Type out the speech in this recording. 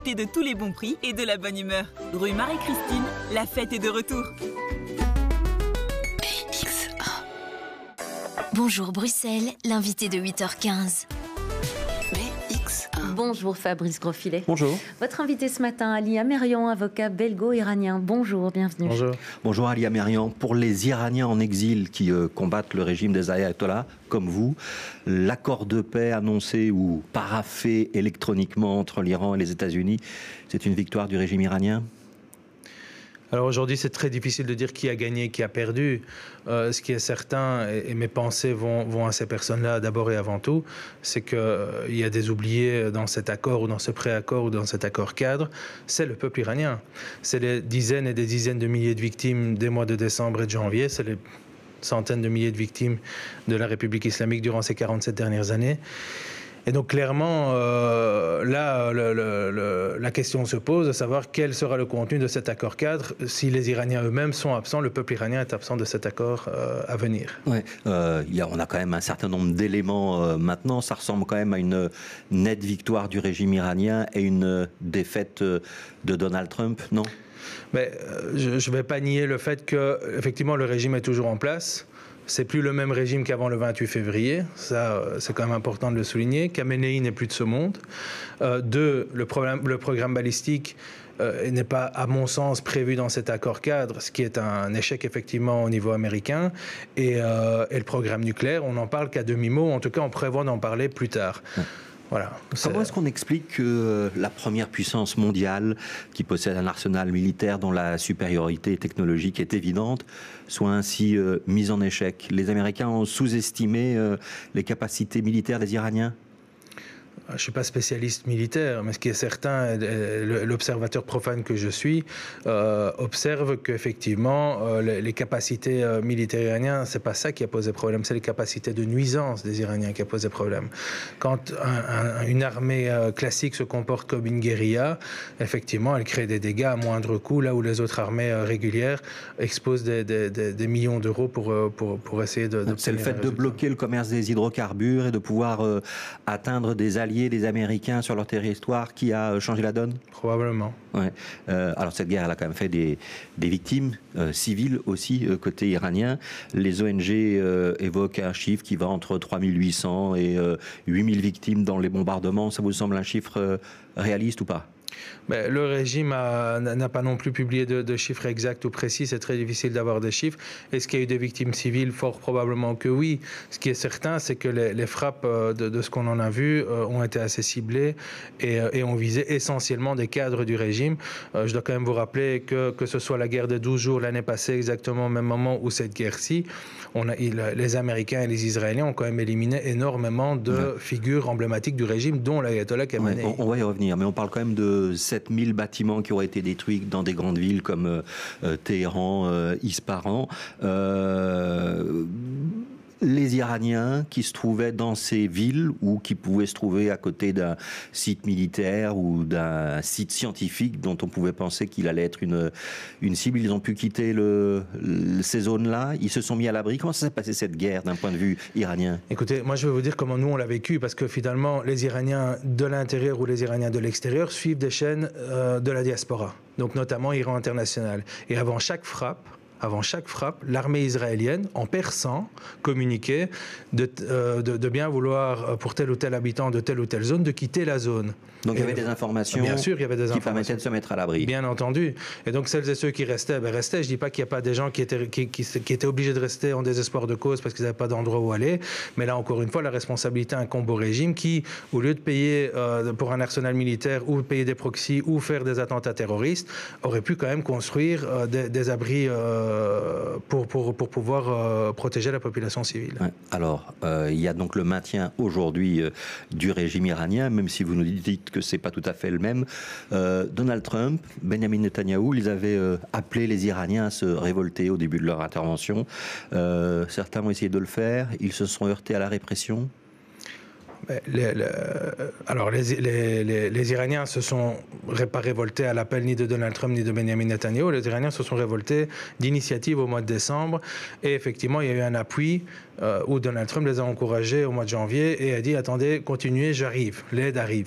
De tous les bons prix et de la bonne humeur. Rue Marie-Christine, la fête est de retour. BX1. Bonjour Bruxelles, l'invité de 8h15. BX1. Bonjour Fabrice Grosfilet. Bonjour. Votre invité ce matin, Ali Amérian, avocat belgo-iranien. Bonjour, bienvenue. Bonjour. Bonjour Ali Amérian. Pour les Iraniens en exil qui combattent le régime des ayatollahs, comme vous, l'accord de paix annoncé ou paraphé électroniquement entre l'Iran et les États-Unis, c'est une victoire du régime iranien ? Alors aujourd'hui, c'est très difficile de dire qui a gagné, qui a perdu. Ce qui est certain, et mes pensées vont à ces personnes-là d'abord et avant tout, c'est qu'il y a des oubliés dans cet accord ou dans ce préaccord ou dans cet accord cadre, c'est le peuple iranien. C'est les dizaines et des dizaines de milliers de victimes des mois de décembre et de janvier, c'est les centaines de milliers de victimes de la République islamique durant ces 47 dernières années. Et donc clairement, là, la question se pose de savoir quel sera le contenu de cet accord cadre. Si les Iraniens eux-mêmes sont absents, le peuple iranien est absent de cet accord à venir. Ouais, on a quand même un certain nombre d'éléments maintenant. Ça ressemble quand même à une nette victoire du régime iranien et une défaite de Donald Trump, non ? Mais je ne vais pas nier le fait que, effectivement, le régime est toujours en place. C'est plus le même régime qu'avant le 28 février. Ça, c'est quand même important de le souligner. Khamenei n'est plus de ce monde. Deux, le programme balistique n'est pas, à mon sens, prévu dans cet accord cadre, ce qui est un échec, effectivement, au niveau américain. Et le programme nucléaire, on n'en parle qu'à demi-mot. En tout cas, on prévoit d'en parler plus tard. Voilà. Comment est-ce qu'on explique que la première puissance mondiale, qui possède un arsenal militaire dont la supériorité technologique est évidente, soit ainsi mise en échec ? Les Américains ont sous-estimé les capacités militaires des Iraniens ? Je ne suis pas spécialiste militaire, mais ce qui est certain, l'observateur profane que je suis observe qu'effectivement, les capacités militaires iraniennes, ce n'est pas ça qui a posé problème, c'est les capacités de nuisance des Iraniens qui a posé problème. Quand une armée classique se comporte comme une guérilla, effectivement, elle crée des dégâts à moindre coût, là où les autres armées régulières exposent des millions d'euros pour essayer de... C'est le fait de bloquer le commerce des hydrocarbures et de pouvoir atteindre des alliés des Américains sur leur territoire qui a changé la donne ? Probablement. Ouais. Alors cette guerre, elle a quand même fait des victimes civiles aussi côté iranien. Les ONG évoquent un chiffre qui va entre 3800 et 8000 victimes dans les bombardements. Ça vous semble un chiffre réaliste ou pas ? Mais le régime n'a pas non plus publié de chiffres exacts ou précis, c'est très difficile d'avoir des chiffres. Est-ce qu'il y a eu des victimes civiles ? Fort probablement que oui. Ce qui est certain, c'est que les frappes de ce qu'on en a vu ont été assez ciblées et ont visé essentiellement des cadres du régime. Je dois quand même vous rappeler que ce soit la guerre de 12 jours l'année passée, exactement au même moment où cette guerre-ci, les Américains et les Israéliens ont quand même éliminé énormément de figures emblématiques du régime, dont l'ayatollah Khamenei. On va y revenir, mais on parle quand même de 7000 bâtiments qui auraient été détruits dans des grandes villes comme Téhéran, Ispahan. Les Iraniens qui se trouvaient dans ces villes ou qui pouvaient se trouver à côté d'un site militaire ou d'un site scientifique dont on pouvait penser qu'il allait être une cible, ils ont pu quitter ces zones-là, ils se sont mis à l'abri. Comment ça s'est passé cette guerre d'un point de vue iranien ? Écoutez, moi je vais vous dire comment nous on l'a vécu, parce que finalement les Iraniens de l'intérieur ou les Iraniens de l'extérieur suivent des chaînes de la diaspora, donc notamment Iran International. Et avant chaque frappe, l'armée israélienne, en persan, communiquait de bien vouloir, pour tel ou tel habitant de telle ou telle zone, de quitter la zone. Donc il y avait des informations bien sûr, il y avait des qui informations permettaient de se mettre à l'abri. Bien entendu. Et donc celles et ceux qui restaient, restaient. Je ne dis pas qu'il n'y a pas des gens qui étaient obligés de rester en désespoir de cause parce qu'ils n'avaient pas d'endroit où aller. Mais là, encore une fois, la responsabilité incombe au régime qui, au lieu de payer pour un arsenal militaire ou payer des proxys ou faire des attentats terroristes, aurait pu quand même construire des abris pour pouvoir protéger la population civile. Ouais. Alors, il y a donc le maintien aujourd'hui du régime iranien, même si vous nous dites que c'est pas tout à fait le même. Donald Trump, Benjamin Netanyahou, ils avaient appelé les Iraniens à se révolter au début de leur intervention. Certains ont essayé de le faire. Ils se sont heurtés à la répression. Alors, les Iraniens se sont pas révoltés à l'appel ni de Donald Trump ni de Benjamin Netanyahou. Les Iraniens se sont révoltés d'initiative au mois de décembre. Et effectivement, il y a eu un appui où Donald Trump les a encouragés au mois de janvier et a dit « Attendez, continuez, j'arrive, l'aide arrive ».